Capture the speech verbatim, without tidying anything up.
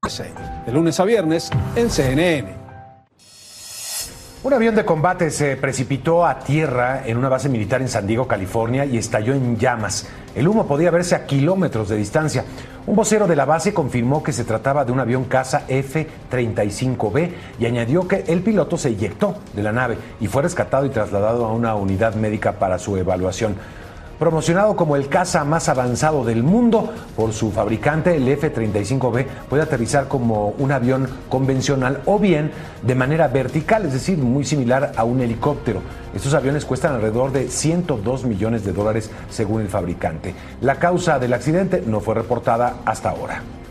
De lunes a viernes en C N N. Un avión de combate se precipitó a tierra en una base militar en San Diego, California, y estalló en llamas. El humo podía verse a kilómetros de distancia. Un vocero de la base confirmó que se trataba de un avión caza F treinta y cinco B y añadió que el piloto se eyectó de la nave y fue rescatado y trasladado a una unidad médica para su evaluación. Promocionado como el caza más avanzado del mundo por su fabricante, el F treinta y cinco B puede aterrizar como un avión convencional o bien de manera vertical, es decir, muy similar a un helicóptero. Estos aviones cuestan alrededor de ciento dos millones de dólares según el fabricante. La causa del accidente no fue reportada hasta ahora.